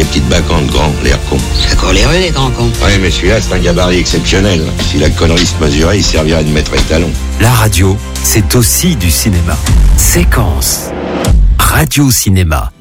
petite bacante, grand, l'air con. Ça court les rues, les grands cons. Ouais, mais celui-là, c'est un gabarit exceptionnel. Si la connerie se mesurait, il servirait de maître étalon. La radio, c'est aussi du cinéma. Séquence. Radio Cinéma.